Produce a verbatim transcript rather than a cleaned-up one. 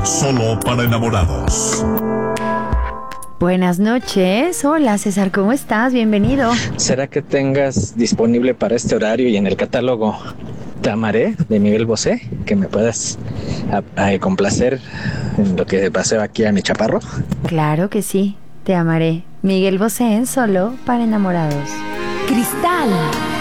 solo para enamorados. Buenas noches. Hola, César, ¿cómo estás? Bienvenido. ¿Será que tengas disponible para este horario y en el catálogo Te amaré, de Miguel Bosé, que me puedas a, a complacer en lo que paseo aquí a mi chaparro? Claro que sí, Te amaré. Miguel Bosé en Solo para enamorados. Cristal